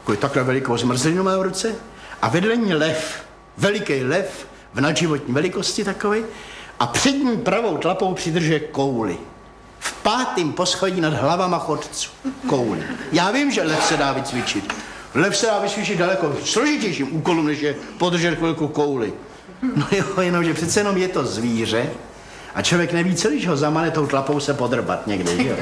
takhle velikou zmrzlinu má v ruce a vedle ní lev, veliký lev v nadživotní velikosti takový a přední pravou tlapou přidržuje kouli. V 5. poschodí nad hlavama chodců. Kouli. Já vím, že lev se dá vycvičit. Lev se dá vycvičit daleko složitějším úkolům, než je podržet chvilku kouli. No jo, jenomže přece jenom je to zvíře a člověk neví, co když ho zamane tou tlapou se podrbat někde, že jo?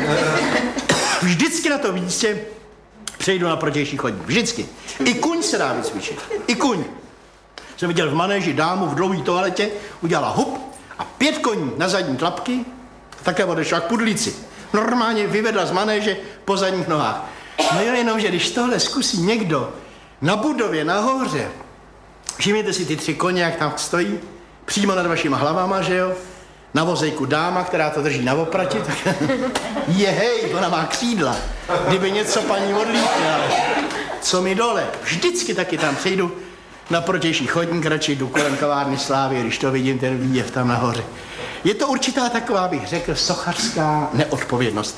Vždycky na to místě přejdu na protější chodník. Vždycky. I kuň se dá vycvičit. I kuň. Jsem viděl v manéži dámu v dlouhé toaletě, udělala hup a 5 koní na zadní tlapky, také odešla k pudlici. Normálně vyvedla z manéže po zadních nohách. No jo, jenomže když tohle zkusí někdo na budově nahoře, všimněte si ty 3 koně, jak tam stojí, přímo nad vašima hlavama, že jo? Na vozejku dáma, která to drží na oprati, tak hej, ona má křídla. Kdyby něco paní odlítne, ale co mi dole? Vždycky taky tam přejdu na protější chodník, radši jdu kolem kavárny Slávy, když to vidím, ten výjev tam nahoře. Je to určitá taková, bych řekl, sochařská neodpovědnost.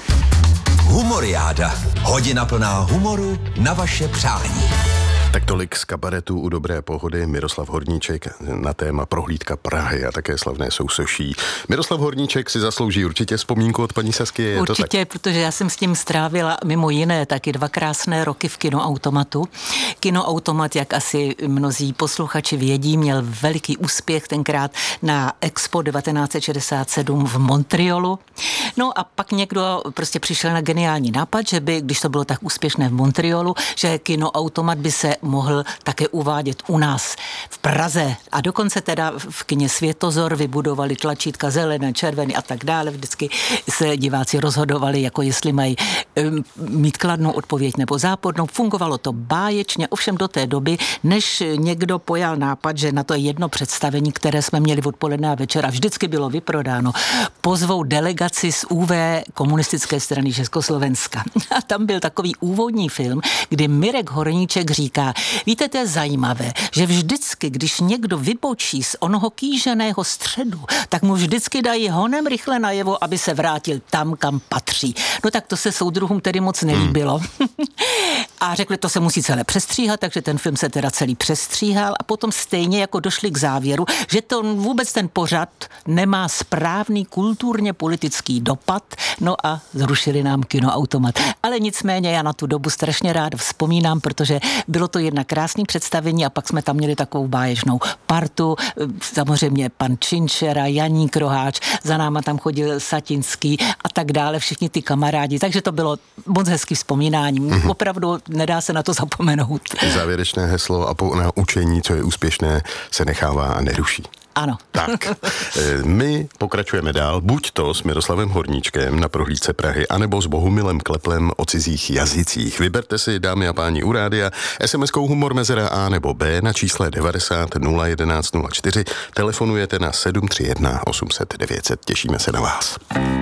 Humoriáda. Hodina plná humoru na vaše přání. Tak tolik z kabaretu U dobré pohody. Miroslav Horníček na téma prohlídka Prahy a také slavné sousoší. Miroslav Horníček si zaslouží určitě vzpomínku od paní Sasky. Je určitě, to tak? Protože já jsem s tím strávila mimo jiné taky 2 krásné roky v Kinoautomatu. Kinoautomat, jak asi mnozí posluchači vědí, měl veliký úspěch tenkrát na Expo 1967 v Montrealu. No a pak někdo prostě přišel na geniální nápad, že by, když to bylo tak úspěšné v Montrealu, že Kinoautomat by se mohl také uvádět u nás v Praze. A dokonce teda v kině Světozor vybudovali tlačítka zelené, červené a tak dále. Vždycky se diváci rozhodovali, jako jestli mají mít kladnou odpověď nebo zápornou. Fungovalo to báječně, ovšem do té doby, než někdo pojal nápad, že na to jedno představení, které jsme měli odpoledne a večer a vždycky bylo vyprodáno, pozvou delegaci z UV komunistické strany Československa. A tam byl takový úvodní film, kdy Mirek Horníček říká: víte, to je zajímavé, že vždycky, když někdo vybočí z onoho kýženého středu, tak mu vždycky dají honem rychle najevo, aby se vrátil tam, kam patří. No tak to se soudruhům tedy moc nelíbilo. A řekli, to se musí celé přestříhat, takže ten film se teda celý přestříhal a potom stejně jako došli k závěru, že to vůbec ten pořad nemá správný kulturně politický dopad, no a zrušili nám Kinoautomat. Ale nicméně já na tu dobu strašně rád vzpomínám, protože bylo to jedna krásný představení a pak jsme tam měli takovou báječnou partu, samozřejmě pan Činčera, Janík Roháč, za náma tam chodil Satinský a tak dále, všichni ty kamarádi, takže to bylo moc hezký vzpomínání. Opravdu nedá se na to zapomenout. Závěrečné heslo a na učení, co je úspěšné, se nechává a neruší. Ano. Tak, my pokračujeme dál, buď to s Miroslavem Horníčkem na prohlídce Prahy, anebo s Bohumilem Kleplem o cizích jazycích. Vyberte si, dámy a páni, u rádia SMS-kou humor mezera A nebo B na čísle 90 011 04. Telefonujete na 731 800 900. Těšíme se na vás.